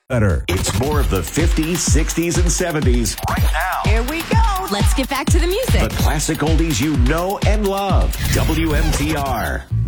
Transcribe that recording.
Better. It's more of the 50s, 60s, and 70s right now. Here we go. Let's get back to the music. The classic oldies you know and love. WMTR.